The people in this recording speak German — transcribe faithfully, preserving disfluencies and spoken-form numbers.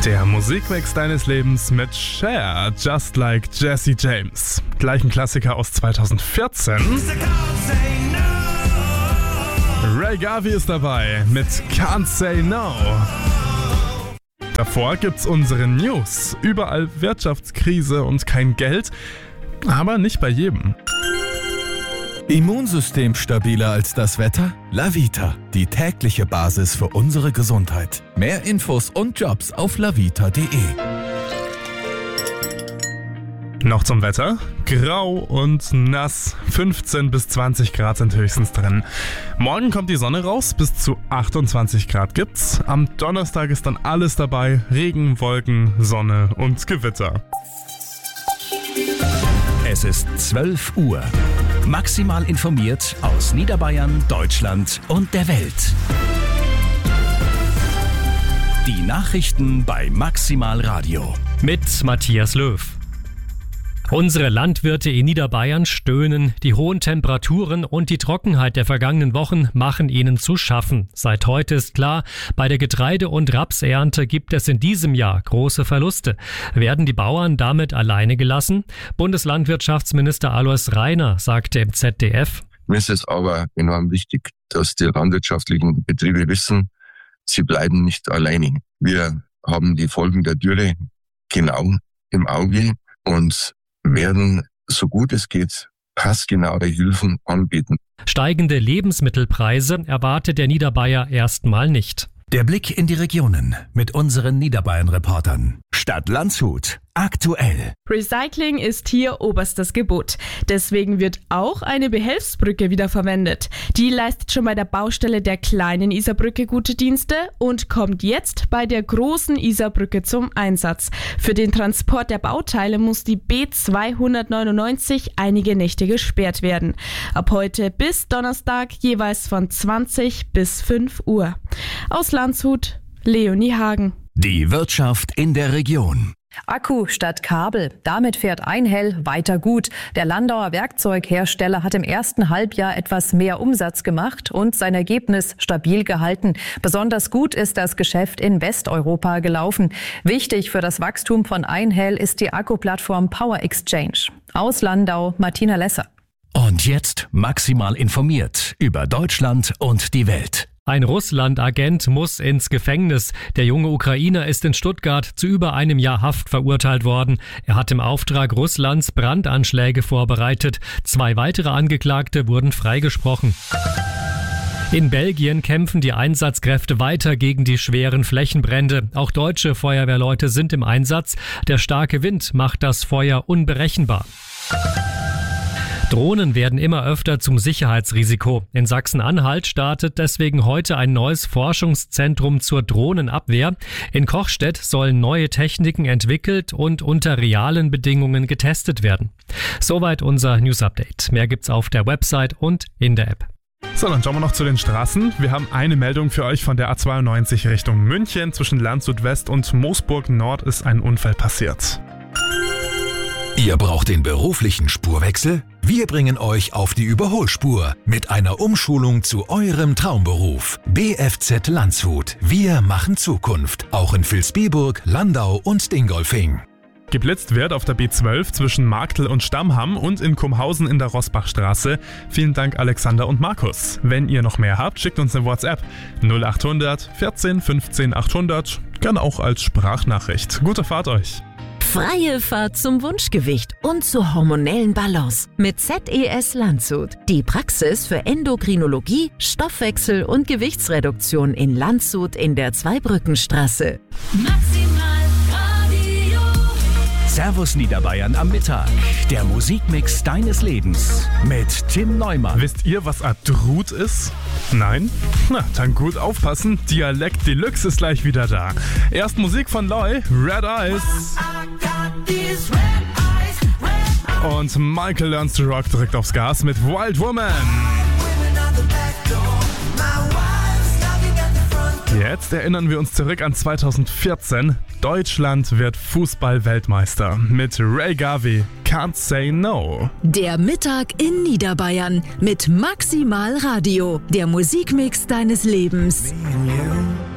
Der Musikmix deines Lebens mit Cher, Just Like Jesse James. Gleich ein Klassiker aus zweitausendvierzehn. Ray Garvey ist dabei mit Can't Say No. Davor gibt's unsere News. Überall Wirtschaftskrise und kein Geld, aber nicht bei jedem. Immunsystem stabiler als das Wetter? Lavita, die tägliche Basis für unsere Gesundheit. Mehr Infos und Jobs auf lavita punkt de. Noch zum Wetter. Grau und nass. fünfzehn bis zwanzig Grad sind höchstens drin. Morgen kommt die Sonne raus, bis zu achtundzwanzig Grad gibt's. Am Donnerstag ist dann alles dabei. Regen, Wolken, Sonne und Gewitter. Es ist zwölf Uhr. Maximal informiert aus Niederbayern, Deutschland und der Welt. Die Nachrichten bei Maximal Radio. Mit Matthias Löw. Unsere Landwirte in Niederbayern stöhnen. Die hohen Temperaturen und die Trockenheit der vergangenen Wochen machen ihnen zu schaffen. Seit heute ist klar, bei der Getreide- und Rapsernte gibt es in diesem Jahr große Verluste. Werden die Bauern damit alleine gelassen? Bundeslandwirtschaftsminister Alois Rainer sagte im Z D F: Mir ist es aber enorm wichtig, dass die landwirtschaftlichen Betriebe wissen, sie bleiben nicht alleine. Wir haben die Folgen der Dürre genau im Auge und werden, so gut es geht, passgenaue Hilfen anbieten. Steigende Lebensmittelpreise erwartet der Niederbayer erstmal nicht. Der Blick in die Regionen mit unseren Niederbayern-Reportern. Stadt Landshut. Aktuell. Recycling ist hier oberstes Gebot. Deswegen wird auch eine Behelfsbrücke wiederverwendet. Die leistet schon bei der Baustelle der kleinen Isarbrücke gute Dienste und kommt jetzt bei der großen Isarbrücke zum Einsatz. Für den Transport der Bauteile muss die B zweihundertneunundneunzig einige Nächte gesperrt werden. Ab heute bis Donnerstag jeweils von zwanzig bis fünf Uhr. Aus Landshut, Leonie Hagen. Die Wirtschaft in der Region. Akku statt Kabel. Damit fährt Einhell weiter gut. Der Landauer Werkzeughersteller hat im ersten Halbjahr etwas mehr Umsatz gemacht und sein Ergebnis stabil gehalten. Besonders gut ist das Geschäft in Westeuropa gelaufen. Wichtig für das Wachstum von Einhell ist die Akkuplattform Power Exchange. Aus Landau, Martina Lesser. Und jetzt maximal informiert über Deutschland und die Welt. Ein Russland-Agent muss ins Gefängnis. Der junge Ukrainer ist in Stuttgart zu über einem Jahr Haft verurteilt worden. Er hat im Auftrag Russlands Brandanschläge vorbereitet. Zwei weitere Angeklagte wurden freigesprochen. In Belgien kämpfen die Einsatzkräfte weiter gegen die schweren Flächenbrände. Auch deutsche Feuerwehrleute sind im Einsatz. Der starke Wind macht das Feuer unberechenbar. Drohnen werden immer öfter zum Sicherheitsrisiko. In Sachsen-Anhalt startet deswegen heute ein neues Forschungszentrum zur Drohnenabwehr. In Kochstedt sollen neue Techniken entwickelt und unter realen Bedingungen getestet werden. Soweit unser News-Update. Mehr gibt's auf der Website und in der App. So, dann schauen wir noch zu den Straßen. Wir haben eine Meldung für euch von der A zweiundneunzig Richtung München. Zwischen Landshut West und Moosburg Nord ist ein Unfall passiert. Ihr braucht den beruflichen Spurwechsel? Wir bringen euch auf die Überholspur mit einer Umschulung zu eurem Traumberuf. B F Z Landshut. Wir machen Zukunft. Auch in Vilsbiburg, Landau und Dingolfing. Geblitzt wird auf der B zwölf zwischen Marktl und Stammham und in Kumhausen in der Rosbachstraße. Vielen Dank Alexander und Markus. Wenn ihr noch mehr habt, schickt uns eine WhatsApp null achthundert vierzehn fünfzehn achthundert. Gerne auch als Sprachnachricht. Gute Fahrt euch. Freie Fahrt zum Wunschgewicht und zur hormonellen Balance mit Z E S Landshut. Die Praxis für Endokrinologie, Stoffwechsel und Gewichtsreduktion in Landshut in der Zweibrückenstraße. Maximal Radio. Servus Niederbayern am Mittag. Der Musikmix deines Lebens mit Tim Neumann. Wisst ihr, was Adrut ist? Nein? Na, dann gut aufpassen. Dialekt Deluxe ist gleich wieder da. Erst Musik von Loy, Red Eyes. Und Michael Learns to Rock drückt aufs Gas mit Wild Woman. Jetzt erinnern wir uns zurück an zweitausendvierzehn. Deutschland wird Fußball-Weltmeister mit Ray Garvey, Can't Say No. Der Mittag in Niederbayern mit Maximal Radio, der Musikmix deines Lebens. Me and you.